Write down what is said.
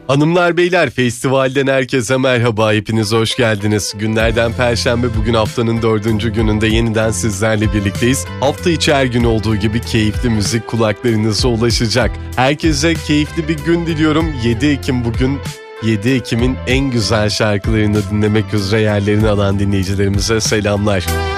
Hanımlar beyler, festivalden herkese merhaba, hepiniz hoş geldiniz. Günlerden Perşembe, bugün haftanın 4. gününde yeniden sizlerle birlikteyiz. Hafta içi her gün olduğu gibi keyifli müzik kulaklarınıza ulaşacak. Herkese keyifli bir gün diliyorum. 7 Ekim bugün. 7 Ekim'in en güzel şarkılarını dinlemek üzere yerlerini alan dinleyicilerimize selamlar.